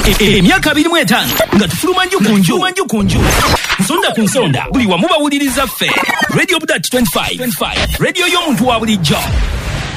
Emyaka 25 nga tufuluma nju ku nju. Nsonda ku nsonda buli wamu bawuliriza ffe. Radio Budat 25 radio y'omuntu wa bulijjo.